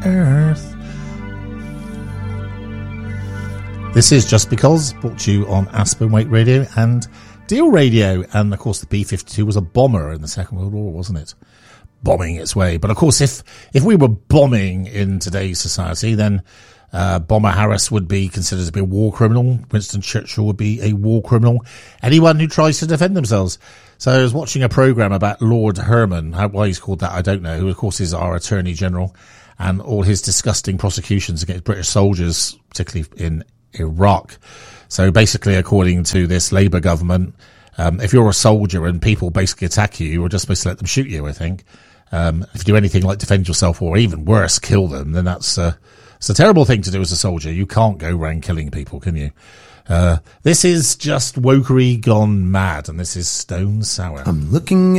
Earth. This is Just Because, brought to you on Aspen Wake Radio and Deal Radio. And, of course, the B-52 was a bomber in the Second World War, wasn't it? Bombing its way. But, of course, if we were bombing in today's society, then Bomber Harris would be considered to be a war criminal. Winston Churchill would be a war criminal. Anyone who tries to defend themselves. So I was watching a programme about Lord Herman. Why he's called that, I don't know. Who, of course, is our Attorney General. And all his disgusting prosecutions against British soldiers, particularly in Iraq. So basically, according to this Labour government, if you're a soldier and people basically attack you, you're just supposed to let them shoot you, I think. If you do anything like defend yourself or even worse, kill them, then it's a terrible thing to do as a soldier. You can't go around killing people, can you? This is just wokery gone mad, and this is Stone Sour. I'm looking